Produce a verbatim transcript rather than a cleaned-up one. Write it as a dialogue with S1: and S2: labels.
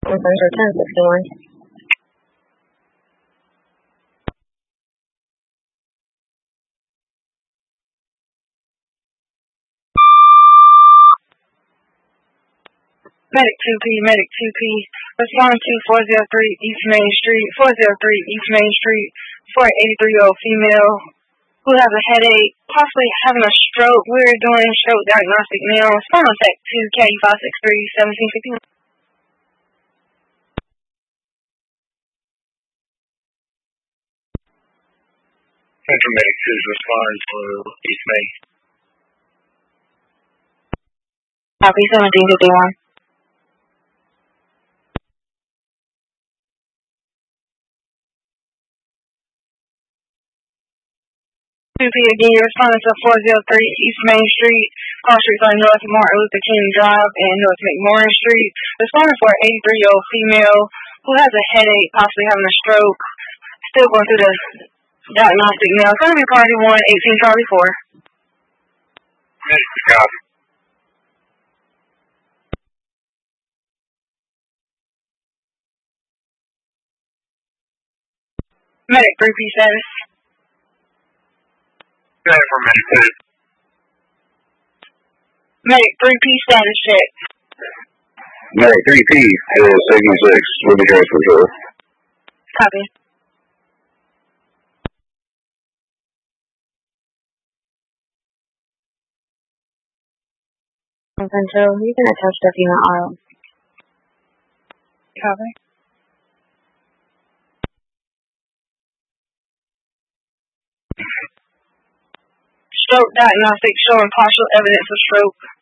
S1: Central ten sixty-one.
S2: Medic two P, Medic two P, respond to four oh three East Main Street, four oh three East Main Street, for an eighty-three-year-old female who has a headache, possibly having a stroke. We're doing stroke diagnostic now. Respond on tech to K five six three, seventeen fifty-one.
S3: Central Medic two respond to East Main.
S2: Copy, seventeen fifty-one. two P again, you're responding to four oh three East Main Street, cross streets on North Martin Luther King Drive and North McMorran Street. Responding for an eighty-three-year-old female who has a headache, possibly having a stroke. Still going through the diagnostic now. It's going to be party one, eighteen Charlie four.
S3: Medic copy.
S2: Medic three P status.
S3: For Medic two.
S2: Medic three P status check.
S4: Medic three P is seventy-six, with the gas control.
S2: Copy.
S1: Central, you can attach the female aisle.
S2: Copy. Stroke diagnostic showing partial evidence of stroke.